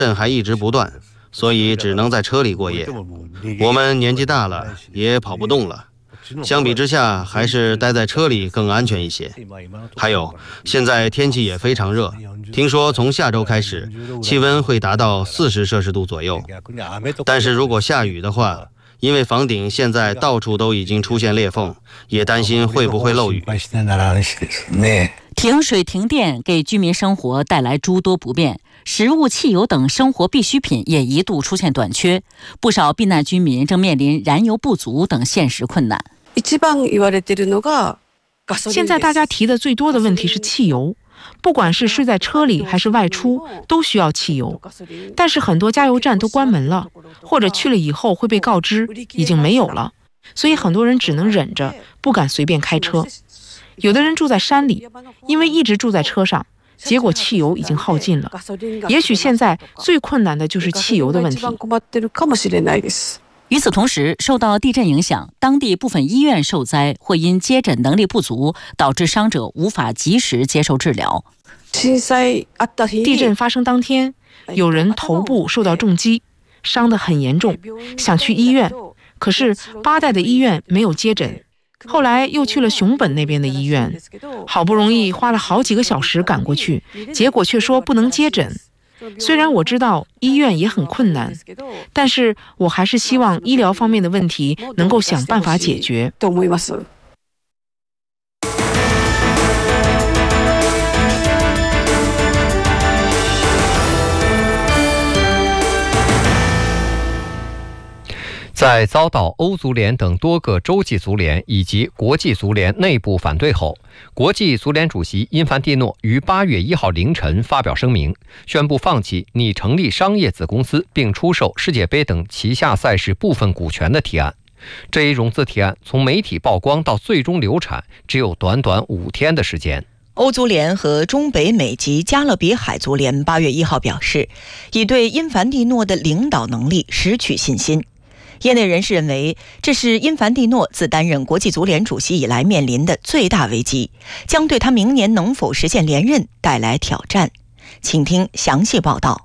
震还一直不断，所以只能在车里过夜。我们年纪大了，也跑不动了。相比之下，还是待在车里更安全一些。还有，现在天气也非常热，听说从下周开始，气温会达到40摄氏度左右。但是如果下雨的话，因为房顶现在到处都已经出现裂缝，也担心会不会漏雨。 停水停电给居民生活带来诸多不便，食物、汽油等生活必需品也一度出现短缺，不少避难居民正面临燃油不足等现实困难。 现在大家提的最多的问题是汽油，不管是睡在车里还是外出，都需要汽油。但是很多加油站都关门了，或者去了以后会被告知已经没有了，所以很多人只能忍着，不敢随便开车。有的人住在山里，因为一直住在车上，结果汽油已经耗尽了。也许现在最困难的就是汽油的问题。 与此同时，受到地震影响，当地部分医院受灾或因接诊能力不足，导致伤者无法及时接受治疗。 地震发生当天，有人头部受到重击，伤得很严重，想去医院，可是八代的医院没有接诊。后来又去了熊本那边的医院，好不容易花了好几个小时赶过去，结果却说不能接诊。虽然我知道医院也很困难，但是我还是希望医疗方面的问题能够想办法解决。 在遭到欧足联等多个洲际足联以及国际足联内部反对后，国际足联主席因凡蒂诺于8月1号凌晨发表声明，宣布放弃拟成立商业子公司并出售世界杯等旗下赛事部分股权的提案。这一融资提案从媒体曝光到最终流产，只有短短5天的时间。 欧足联和中北美及加勒比海足联8月1号表示，已对因凡蒂诺的领导能力失去信心。业内人士认为，这是因凡蒂诺自担任国际足联主席以来面临的最大危机，将对他明年能否实现连任带来挑战。请听详细报道。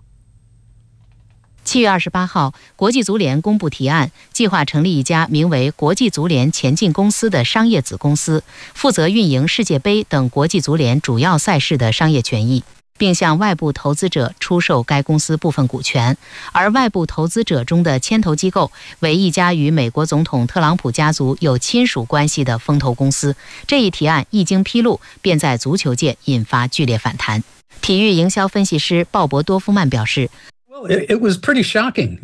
7月28号，国际足联公布提案，计划成立一家名为国际足联前进公司的商业子公司，负责运营世界杯等国际足联主要赛事的商业权益，并向外部投资者出售该公司部分股权，而外部投资者中的牵头机构为一家与美国总统特朗普家族有亲属关系的风投公司。这一提案一经披露，便在足球界引发剧烈反弹。体育营销分析师鲍勃·多夫曼表示， It was pretty shocking.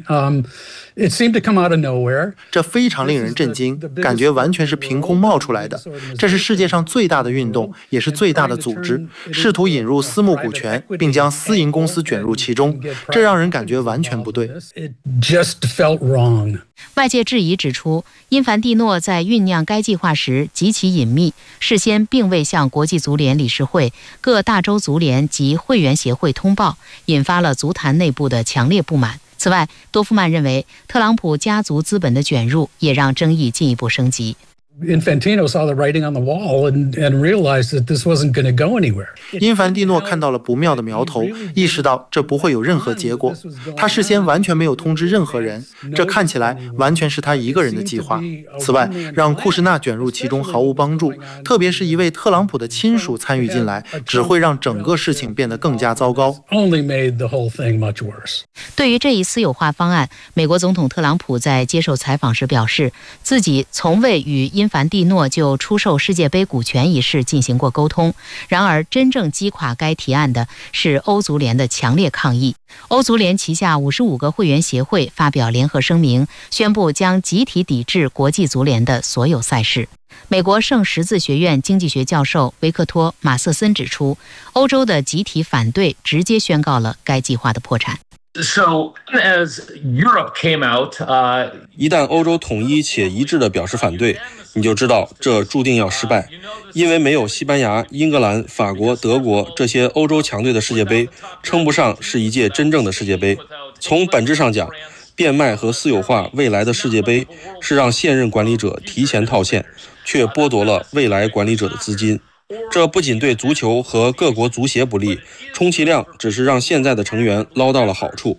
It seemed to come out of nowhere. 这非常令人震惊，感觉完全是凭空冒出来的。这是世界上最大的运动，也是最大的组织，试图引入私募股权，并将私营公司卷入其中，这让人感觉完全不对。 It just felt wrong. 外界质疑指出，因凡蒂诺在酝酿该计划时极其隐秘，事先并未向国际足联理事会、各大洲足联及会员协会通报，引发了足坛内部的强烈不满。此外，多夫曼认为，特朗普家族资本的卷入也让争议进一步升级。 Infantino saw the writing on the wall and realized that this wasn't going to go anywhere. 因凡蒂诺看到了不妙的苗头，意识到这不会有任何结果。他事先完全没有通知任何人，这看起来完全是他一个人的计划。此外，让库什纳卷入其中毫无帮助，特别是一位特朗普的亲属参与进来，只会让整个事情变得更加糟糕。 Only made the whole thing much worse. 对于这一私有化方案，美国总统特朗普在接受采访时表示，自己从未与因凡蒂诺就出售世界杯股权一事进行过沟通。然而，真正击垮该提案的是欧足联的强烈抗议。欧足联旗下55个会员协会发表联合声明，宣布将集体抵制国际足联的所有赛事。美国圣十字学院经济学教授维克托·马瑟森指出，欧洲的集体反对直接宣告了该计划的破产。 So as Europe came out, 一旦欧洲统一且一致地表示反对，你就知道这注定要失败，因为没有西班牙、英格兰、法国、德国这些欧洲强队的世界杯，称不上是一届真正的世界杯。从本质上讲，变卖和私有化未来的世界杯是让现任管理者提前套现，却剥夺了未来管理者的资金。 这不仅对足球和各国足协不利，充其量只是让现在的成员捞到了好处。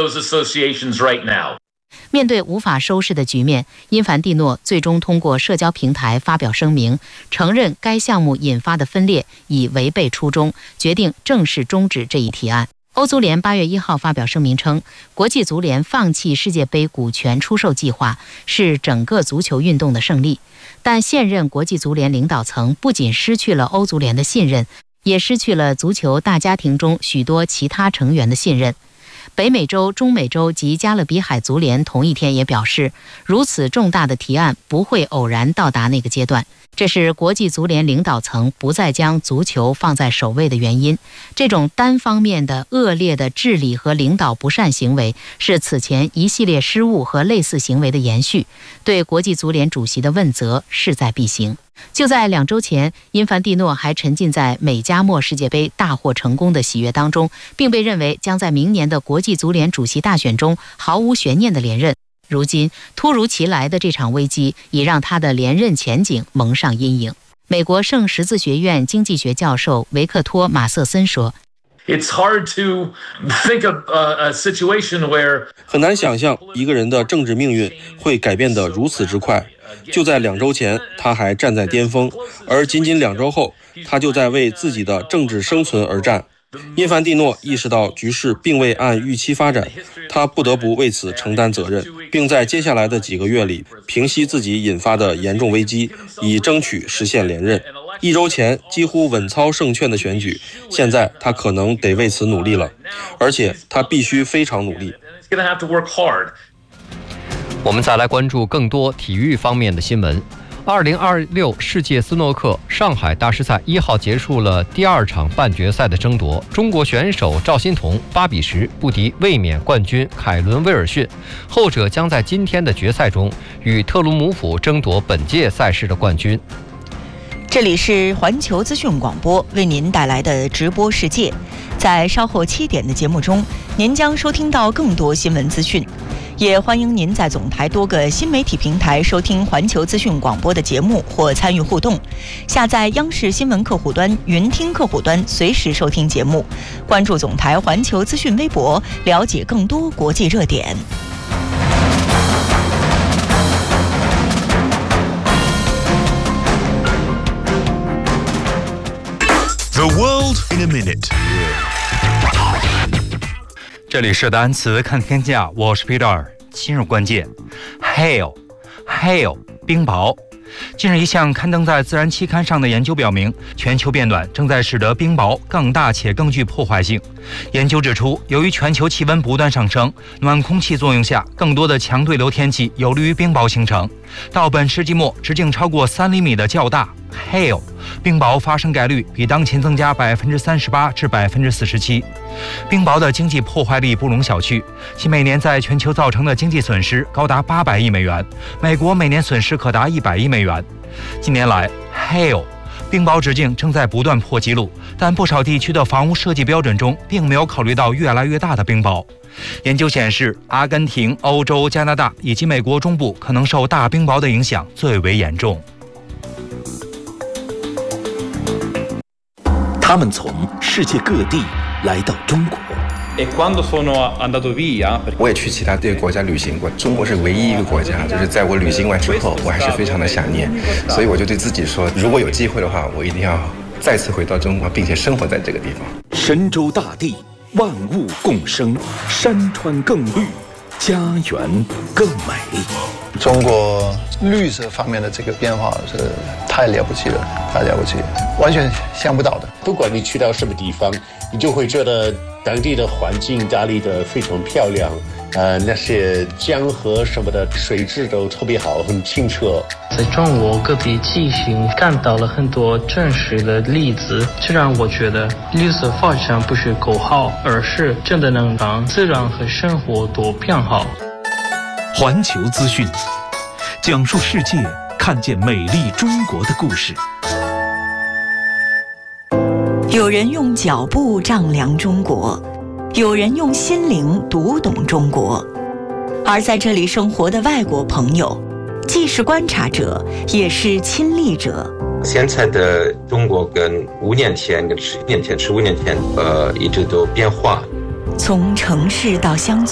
面对无法收拾的局面，因凡蒂诺最终通过社交平台发表声明，承认该项目引发的分裂已违背初衷，决定正式终止这一提案。欧足联8月1号发表声明称，国际足联放弃世界杯股权出售计划是整个足球运动的胜利，但现任国际足联领导层不仅失去了欧足联的信任，也失去了足球大家庭中许多其他成员的信任。北美洲、中美洲及加勒比海足联同一天也表示，如此重大的提案不会偶然到达那个阶段，这是国际足联领导层不再将足球放在首位的原因。这种单方面的恶劣的治理和领导不善行为，是此前一系列失误和类似行为的延续，对国际足联主席的问责势在必行。就在2周前，因凡蒂诺还沉浸在美加墨世界杯大获成功的喜悦当中，并被认为将在明年的国际足联主席大选中毫无悬念的连任。如今突如其来的这场危机已让他的连任前景蒙上阴影。美国圣十字学院经济学教授维克托·马瑟森说， 很难想象一个人的政治命运会改变得如此之快。就在2周前，他还站在巅峰，而仅仅2周后，他就在为自己的政治生存而战。因凡蒂诺意识到局势并未按预期发展，他不得不为此承担责任，并在接下来的几个月里平息自己引发的严重危机，以争取实现连任。1周前几乎稳操胜券的选举，现在他可能得为此努力了，而且他必须非常努力。 我们再来关注更多体育方面的新闻。2026世界斯诺克上海大师赛1号结束了第2场半决赛的争夺，中国选手赵心童8比10不敌卫冕冠军凯伦威尔逊，后者将在今天的决赛中与特鲁姆府争夺本届赛事的冠军。 这里是环球资讯广播为您带来的直播世界，在稍后7点的节目中，您将收听到更多新闻资讯。也欢迎您在总台多个新媒体平台收听环球资讯广播的节目或参与互动。下载央视新闻客户端、云听客户端，随时收听节目。关注总台环球资讯微博，了解更多国际热点。 The world in a minute。这里是单词看天下，我是 Peter。今日关键 ，hail， 冰雹。近日，一项刊登在《自然》期刊上的研究表明，全球变暖正在使得冰雹更大且更具破坏性。研究指出，由于全球气温不断上升，暖空气作用下，更多的强对流天气有利于冰雹形成。到本世纪末，直径超过3厘米的较大 hail 冰雹发生概率比当前增加38%至47%。冰雹的经济破坏力不容小觑，其每年在全球造成的经济损失高达800亿美元，美国每年损失可达100亿美元。近年来 hail 冰雹直径正在不断破纪录，但不少地区的房屋设计标准中并没有考虑到越来越大的冰雹。研究显示，阿根廷、欧洲、加拿大以及美国中部可能受大冰雹的影响最为严重。 他们从世界各地来到中国。 我也去其他国家旅行过，中国是唯一一个国家，就是在我旅行完之后，我还是非常的想念，所以我就对自己说，如果有机会的话，我一定要再次回到中国，并且生活在这个地方。 神州大地，万物共生，山川更绿，家园更美。 中国绿色方面的这个变化是太了不起了，太了不起，完全想不到的。 不管你去到什么地方，你就会觉得当地的环境打理得非常漂亮，那些江河什么的水质都特别好，很清澈。 在中国各地进行看到了很多真实的例子，这让我觉得绿色发展不是口号，而是真的能让自然和生活都变好。 环球资讯，讲述世界看见美丽中国的故事。 有人用脚步丈量中国，有人用心灵读懂中国。而在这里生活的外国朋友，既是观察者，也是亲历者， 现在的中国跟5年前跟10年前、15年前，一直都变化。 从城市到乡村。